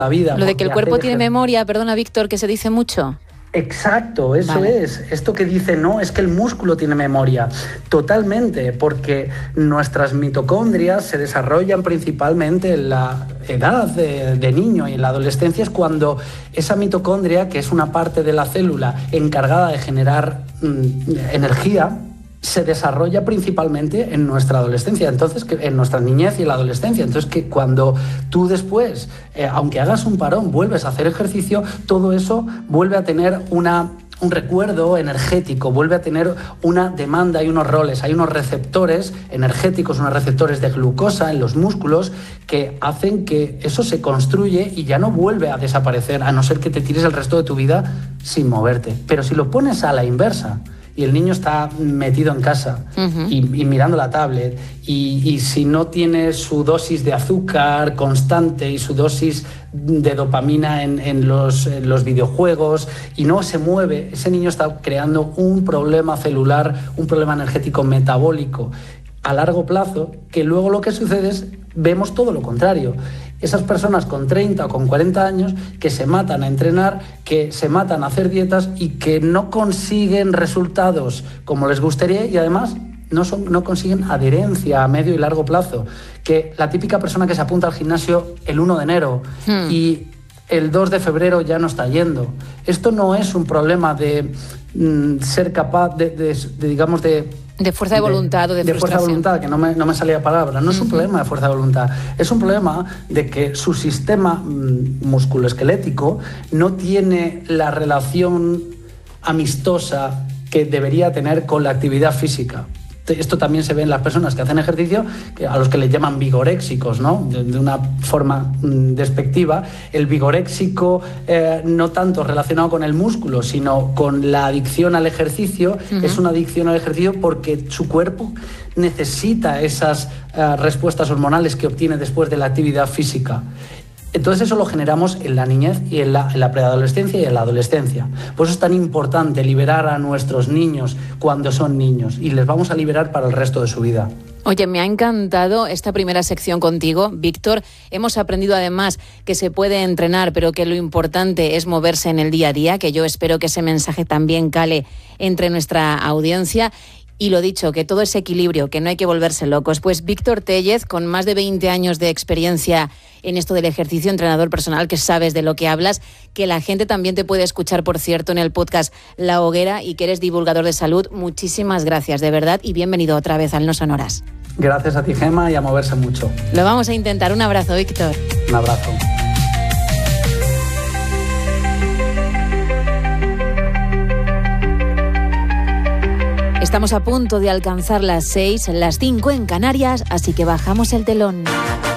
la vida. Lo de que el cuerpo tiene memoria, perdona Víctor, que se dice mucho. Exacto, eso vale. es. Esto que dice, no, es que el músculo tiene memoria. Totalmente, porque nuestras mitocondrias se desarrollan principalmente en la edad de niño y en la adolescencia, es cuando esa mitocondria, que es una parte de la célula encargada de generar energía, se desarrolla principalmente en nuestra adolescencia, entonces en nuestra niñez y en la adolescencia. Entonces que cuando tú después, aunque hagas un parón, vuelves a hacer ejercicio, todo eso vuelve a tener un recuerdo energético, vuelve a tener una demanda y unos roles. Hay unos receptores energéticos, unos receptores de glucosa en los músculos que hacen que eso se construye y ya no vuelve a desaparecer, a no ser que te tires el resto de tu vida sin moverte. Pero si lo pones a la inversa, y el niño está metido en casa y mirando la tablet y si no tiene su dosis de azúcar constante y su dosis de dopamina en los videojuegos y no se mueve, ese niño está creando un problema celular, un problema energético metabólico a largo plazo, que luego lo que sucede es, vemos todo lo contrario. Esas personas con 30 o con 40 años que se matan a entrenar, que se matan a hacer dietas y que no consiguen resultados como les gustaría y además no consiguen adherencia a medio y largo plazo. Que la típica persona que se apunta al gimnasio el 1 de enero y el 2 de febrero ya no está yendo. Esto no es un problema de ser capaz digamos, de fuerza de voluntad o de frustración. Fuerza de voluntad, que no me salía palabra. No es un problema de fuerza de voluntad. Es un problema de que su sistema musculoesquelético no tiene la relación amistosa que debería tener con la actividad física. Esto también se ve en las personas que hacen ejercicio, a los que les llaman vigoréxicos, ¿no? De una forma despectiva. El vigoréxico, no tanto relacionado con el músculo, sino con la adicción al ejercicio. Es una adicción al ejercicio porque su cuerpo necesita esas respuestas hormonales que obtiene después de la actividad física. Entonces eso lo generamos en la niñez y en la preadolescencia y en la adolescencia. Por eso es tan importante liberar a nuestros niños cuando son niños y les vamos a liberar para el resto de su vida. Oye, me ha encantado esta primera sección contigo, Víctor. Hemos aprendido además que se puede entrenar, pero que lo importante es moverse en el día a día, que yo espero que ese mensaje también cale entre nuestra audiencia. Y lo dicho, que todo es equilibrio, que no hay que volverse locos. Pues Víctor Téllez, con más de 20 años de experiencia en esto del ejercicio, entrenador personal, que sabes de lo que hablas, que la gente también te puede escuchar, por cierto, en el podcast La Hoguera y que eres divulgador de salud. Muchísimas gracias, de verdad, y bienvenido otra vez al No Sonoras. Gracias a ti, Gemma, y a moverse mucho. Lo vamos a intentar. Un abrazo, Víctor. Un abrazo. Estamos a punto de alcanzar las 6, las 5 en Canarias, así que bajamos el telón.